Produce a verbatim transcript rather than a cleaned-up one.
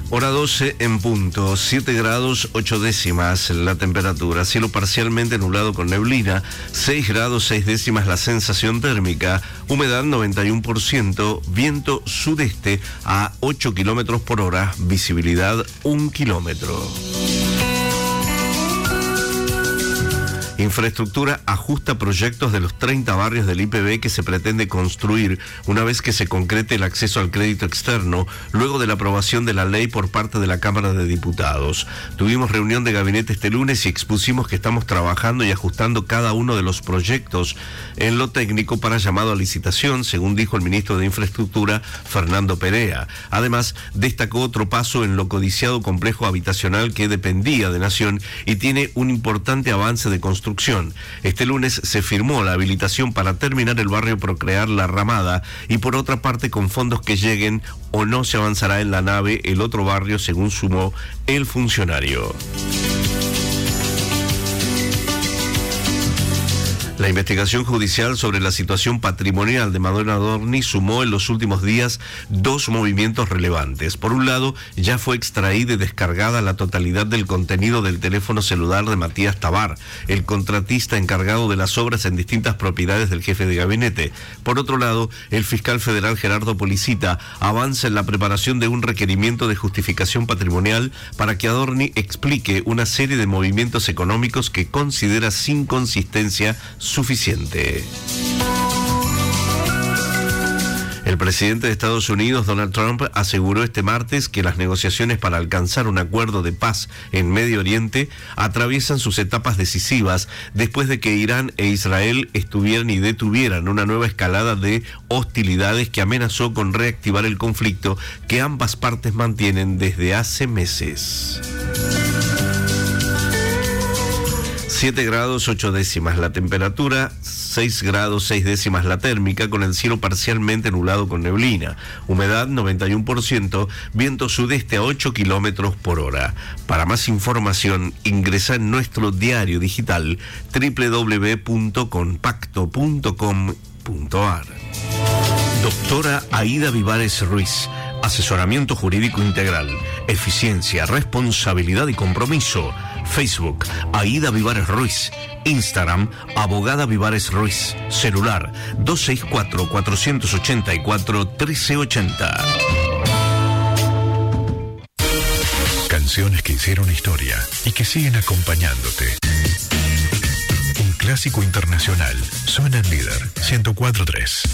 Hora doce en punto, siete grados ocho décimas la temperatura, cielo parcialmente nublado con neblina, seis grados seis décimas la sensación térmica, humedad noventa y uno por ciento, viento sudeste a ocho kilómetros por hora, visibilidad un kilómetro. Infraestructura ajusta proyectos de los treinta barrios del I P B que se pretende construir una vez que se concrete el acceso al crédito externo, luego de la aprobación de la ley por parte de la Cámara de Diputados. Tuvimos reunión de gabinete este lunes y expusimos que estamos trabajando y ajustando cada uno de los proyectos en lo técnico para llamado a licitación, según dijo el ministro de Infraestructura, Fernando Perea. Además, destacó otro paso en lo codiciado complejo habitacional que dependía de Nación y tiene un importante avance de construcción. Este lunes se firmó la habilitación para terminar el barrio Procrear La Ramada y por otra parte con fondos que lleguen o no se avanzará en La Nave, el otro barrio, según sumó el funcionario. La investigación judicial sobre la situación patrimonial de Madonna Adorni sumó en los últimos días dos movimientos relevantes. Por un lado, ya fue extraída y descargada la totalidad del contenido del teléfono celular de Matías Tabar, el contratista encargado de las obras en distintas propiedades del jefe de gabinete. Por otro lado, el fiscal federal Gerardo Policita avanza en la preparación de un requerimiento de justificación patrimonial para que Adorni explique una serie de movimientos económicos que considera sin consistencia suficiente. El presidente de Estados Unidos, Donald Trump, aseguró este martes que las negociaciones para alcanzar un acuerdo de paz en Medio Oriente atraviesan sus etapas decisivas después de que Irán e Israel estuvieran y detuvieran una nueva escalada de hostilidades que amenazó con reactivar el conflicto que ambas partes mantienen desde hace meses. siete grados ocho décimas la temperatura, seis grados seis décimas la térmica, con el cielo parcialmente nublado con neblina, humedad noventa y uno por ciento, viento sudeste a ocho kilómetros por hora. Para más información, ingresa en nuestro diario digital doble u doble u doble u punto compacto punto com punto a r. Doctora Aida Vivares Ruiz, asesoramiento jurídico integral, eficiencia, responsabilidad y compromiso. Facebook, Aida Vivares Ruiz. Instagram, Abogada Vivares Ruiz. Celular, dos seis cuatro, cuatro ocho cuatro, uno tres ocho cero. Canciones que hicieron historia y que siguen acompañándote. Un clásico internacional. Suena en Líder ciento cuatro punto tres.